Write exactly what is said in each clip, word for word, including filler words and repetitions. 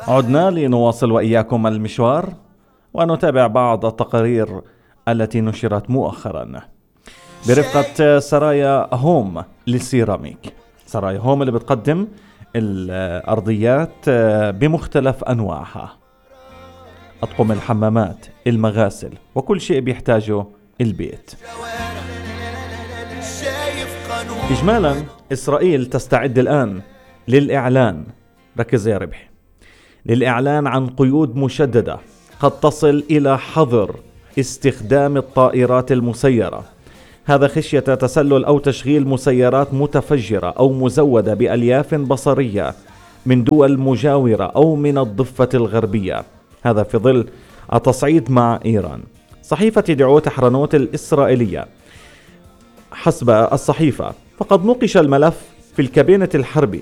عدنا لنواصل وإياكم المشوار ونتابع بعض التقارير التي نشرت مؤخرا برفقة سرايا هوم للسيراميك. سرايا هوم اللي بتقدم الأرضيات بمختلف أنواعها، أطقم الحمامات، المغاسل، وكل شيء بيحتاجه البيت. إجمالا إسرائيل تستعد الآن للإعلان، ركز يا ربحي، للإعلان عن قيود مشددة قد تصل إلى حظر استخدام الطائرات المسيرة، هذا خشية تسلل أو تشغيل مسيرات متفجرة أو مزودة بألياف بصرية من دول مجاورة أو من الضفة الغربية، هذا في ظل التصعيد مع إيران. صحيفة دعوت حرنوت الإسرائيلية حسب الصحيفة فقد نوقش الملف في الكابينة الحربي،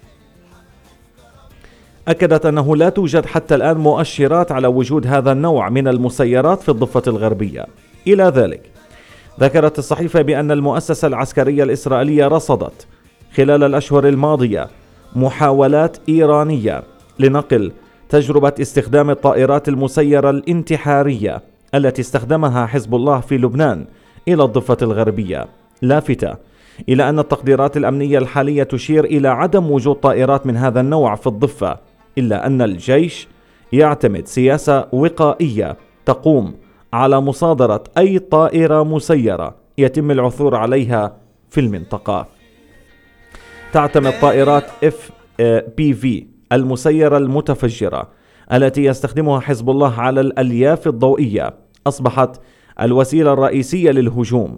أكدت أنه لا توجد حتى الآن مؤشرات على وجود هذا النوع من المسيرات في الضفة الغربية. إلى ذلك ذكرت الصحيفة بأن المؤسسة العسكرية الإسرائيلية رصدت خلال الأشهر الماضية محاولات إيرانية لنقل تجربة استخدام الطائرات المسيرة الانتحارية التي استخدمها حزب الله في لبنان إلى الضفة الغربية، لافتة إلى أن التقديرات الأمنية الحالية تشير إلى عدم وجود طائرات من هذا النوع في الضفة، إلا أن الجيش يعتمد سياسة وقائية تقوم على مصادرة أي طائرة مسيرة يتم العثور عليها في المنطقة. تعتمد طائرات إف بي في المسيرة المتفجرة التي يستخدمها حزب الله على الألياف الضوئية، أصبحت الوسيلة الرئيسية للهجوم.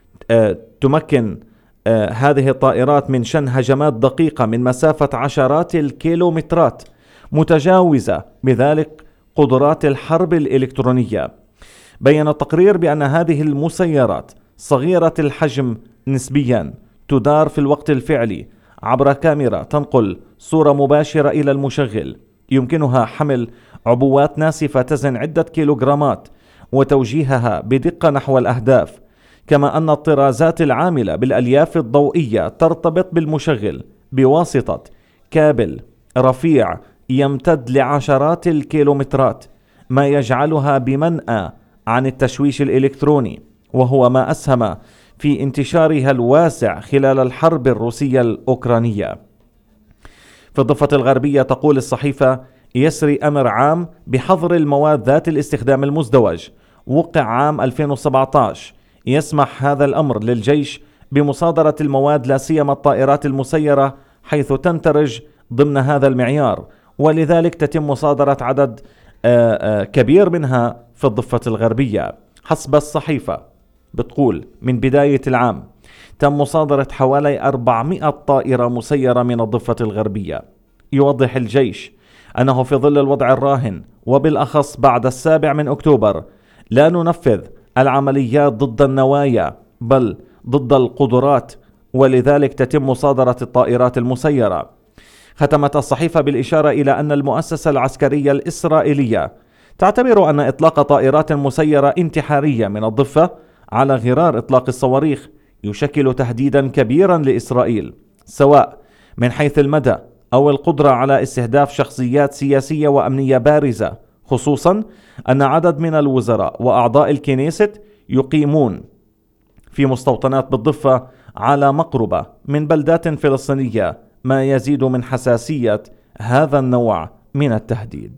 تمكن هذه الطائرات من شن هجمات دقيقة من مسافة عشرات الكيلومترات، متجاوزة بذلك قدرات الحرب الإلكترونية. بيّن التقرير بأن هذه المسيرات صغيرة الحجم نسبيا، تدار في الوقت الفعلي عبر كاميرا تنقل صورة مباشرة إلى المشغل، يمكنها حمل عبوات ناسفة تزن عدة كيلوغرامات وتوجيهها بدقة نحو الأهداف، كما أن الطرازات العاملة بالألياف الضوئية ترتبط بالمشغل بواسطة كابل رفيع يمتد لعشرات الكيلومترات، ما يجعلها بمنأى عن التشويش الإلكتروني، وهو ما أسهم في انتشارها الواسع خلال الحرب الروسية الأوكرانية. في الضفة الغربية تقول الصحيفة يسري أمر عام بحظر المواد ذات الاستخدام المزدوج، وقع عام ألفين وسبعة عشر، يسمح هذا الأمر للجيش بمصادرة المواد لا سيما الطائرات المسيرة حيث تندرج ضمن هذا المعيار، ولذلك تتم مصادرة عدد آآ آآ كبير منها في الضفة الغربية. حسب الصحيفة بتقول من بداية العام تم مصادرة حوالي أربعمائة طائرة مسيرة من الضفة الغربية. يوضح الجيش أنه في ظل الوضع الراهن وبالأخص بعد السابع من أكتوبر لا ننفذ العمليات ضد النوايا بل ضد القدرات، ولذلك تتم مصادرة الطائرات المسيرة. ختمت الصحيفة بالإشارة إلى أن المؤسسة العسكرية الإسرائيلية تعتبر أن إطلاق طائرات مسيرة انتحارية من الضفة على غرار إطلاق الصواريخ يشكل تهديدا كبيرا لإسرائيل، سواء من حيث المدى أو القدرة على استهداف شخصيات سياسية وأمنية بارزة، خصوصا أن عدد من الوزراء وأعضاء الكنيست يقيمون في مستوطنات بالضفة على مقربة من بلدات فلسطينية، ما يزيد من حساسية هذا النوع من التهديد.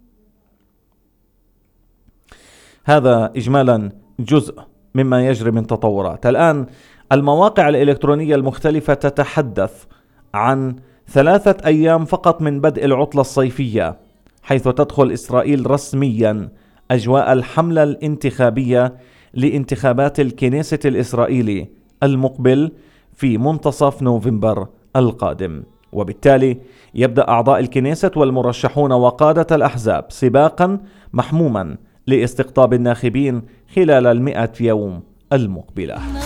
هذا إجمالا جزء مما يجري من تطورات. الآن المواقع الإلكترونية المختلفة تتحدث عن ثلاثة أيام فقط من بدء العطلة الصيفية، حيث تدخل إسرائيل رسميا أجواء الحملة الانتخابية لانتخابات الكنيسة الإسرائيلي المقبل في منتصف نوفمبر القادم، وبالتالي يبدأ أعضاء الكنيسة والمرشحون وقادة الأحزاب سباقا محموما لاستقطاب الناخبين خلال المئة يوم المقبلة.